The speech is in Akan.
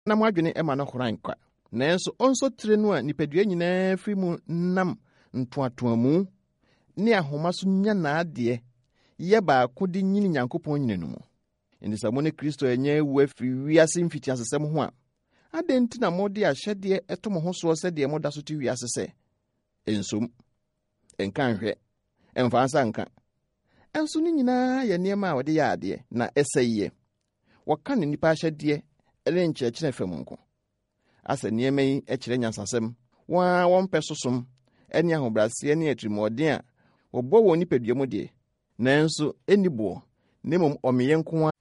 na mwadwene ema no horan kwa nanso onso tire no a nipadua nyinaa fi mu nam ntoatoamu ne ahoma so nya na ade ye baako de nyini Nyankopɔn nyina no mu ndisa mo ne Kristo enye wu afi wiase mfiti asesem ho a adenti na mo de ahyede eto mo ho so se de mo da so ti wiase se ensom enkan hwe emfansa nka enso ni nyina ye niema a wode ya ade na eseye waka ne nipa ahyede ele nkyerɛkyerɛ fam nko asa niema yi ekyerɛ nyansasem wa wonpɛ sosom eni ahobrase eni atrimɔden a wɔbɔ wɔ nipadua mu de nanso enibo nemom ɔmeye nko